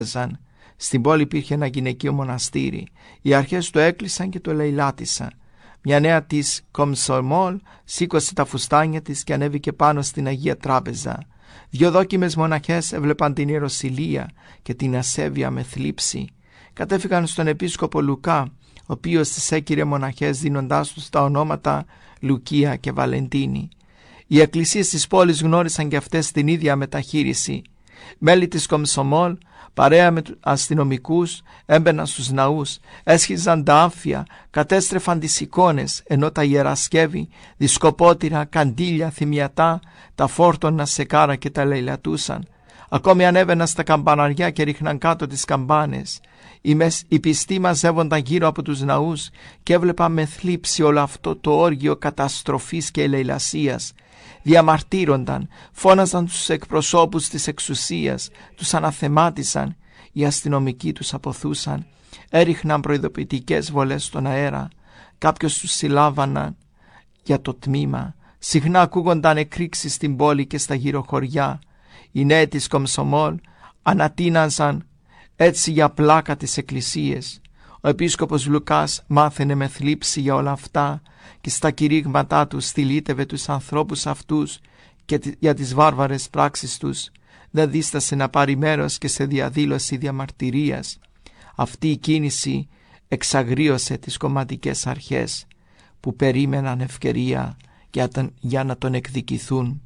Στην πόλη υπήρχε ένα γυναικείο μοναστήρι. Οι αρχές το έκλεισαν και το λαιλάτισαν. Μια νέα της Κομσομόλ σήκωσε τα φουστάνια της και ανέβηκε πάνω στην Αγία Τράπεζα. 2 δόκιμες μοναχές έβλεπαν την ιεροσυλία και την ασέβεια με θλίψη. Κατέφυγαν στον επίσκοπο Λουκά, ο οποίος τις έκυρε μοναχές δίνοντάς τους τα ονόματα Λουκία και Βαλεντίνη. Οι εκκλησίες της πόλης γνώρισαν και αυτές την ίδια μεταχείριση. Μέλη της Κομσομόλ, παρέα με τους αστυνομικούς, έμπαιναν στους ναούς, έσχιζαν τα άφια, κατέστρεφαν τις εικόνες, ενώ τα ιερασκεύη, δισκοπότηρα, καντήλια, θυμιατά, τα φόρτωναν σε κάρα και τα λαιλατούσαν. Ακόμη ανέβαιναν στα καμπαναριά και ρίχναν κάτω τις καμπάνες. Οι πιστοί μαζεύονταν γύρω από τους ναούς και έβλεπαν με θλίψη όλο αυτό το όργιο καταστροφής και ελεηλασίας. Διαμαρτύρονταν, φώναζαν τους εκπροσώπους της εξουσίας, τους αναθεμάτισαν, οι αστυνομικοί τους αποθούσαν, έριχναν προειδοποιητικές βολές στον αέρα, κάποιος τους συλλάβαναν για το τμήμα. Συχνά ακούγονταν εκρήξεις στην πόλη και στα γύρω χωριά. Οι νέοι της Κομσομόλ ανατείναζαν έτσι για πλάκα τις εκκλησίες. Ο επίσκοπος Λουκάς μάθαινε με θλίψη για όλα αυτά και στα κηρύγματά του στυλίτευε τους ανθρώπους αυτούς και για τις βάρβαρες πράξεις τους. Δεν δίστασε να πάρει μέρος και σε διαδήλωση διαμαρτυρίας. Αυτή η κίνηση εξαγρίωσε τις κομματικές αρχές που περίμεναν ευκαιρία για να τον εκδικηθούν.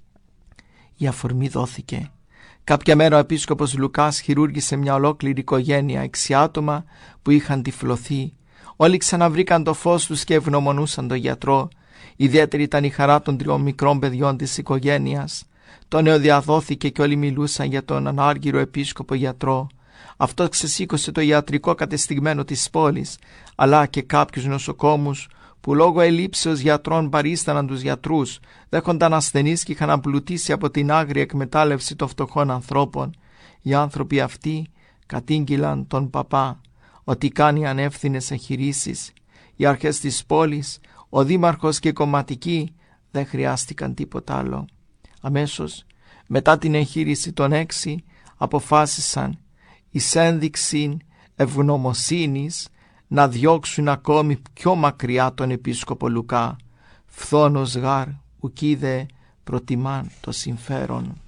Η αφορμή δόθηκε. Κάποια μέρα ο επίσκοπος Λουκάς χειρούργησε μια ολόκληρη οικογένεια, 6 άτομα που είχαν τυφλωθεί. Όλοι ξαναβρήκαν το φως τους και ευγνωμονούσαν τον γιατρό. Ιδιαίτερη ήταν η χαρά των 3 μικρών παιδιών της οικογένειας. Το νέο διαδόθηκε και όλοι μιλούσαν για τον ανάργυρο επίσκοπο γιατρό. Αυτό ξεσήκωσε το ιατρικό κατεστηγμένο της πόλης, αλλά και κάποιους νοσοκόμους που λόγω ελλείψεως γιατρών παρίσταναν τους γιατρούς, δέχονταν ασθενείς και είχαν αμπλουτίσει από την άγρια εκμετάλλευση των φτωχών ανθρώπων. Οι άνθρωποι αυτοί κατήγγυλαν τον παπά ότι κάνει ανεύθυνες εγχειρήσεις. Οι αρχές της πόλης, ο δήμαρχος και οι κομματικοί δεν χρειάστηκαν τίποτα άλλο. Αμέσως μετά την εγχείρηση των 6 αποφάσισαν εις ένδειξη ευγνωμοσύνης να διώξουν ακόμη πιο μακριά τον επίσκοπο Λουκά. Φθόνος γάρ ουκίδε προτιμάν το συμφέρον.